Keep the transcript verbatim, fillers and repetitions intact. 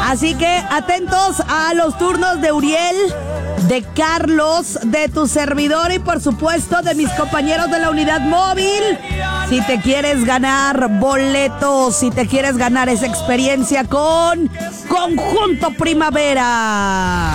Así que atentos a los turnos de Uriel, de Carlos, de tu servidor y por supuesto de mis compañeros de la unidad móvil. Si te quieres ganar boletos, si te quieres ganar esa experiencia con Conjunto Primavera.